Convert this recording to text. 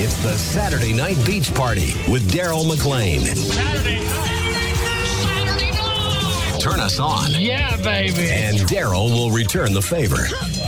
It's the Saturday Night Beach Party with Daryl McLean. Saturday night. Turn us on, Yeah, baby. and Daryl will return the favor.